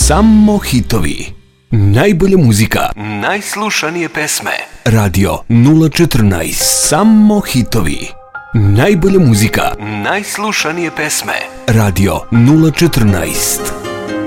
Samo hitovi. Najbolja muzika, najslušanije pesme. Radio 014. Samo hitovi. Najbolja muzika, najslušanije pesme. Radio 014.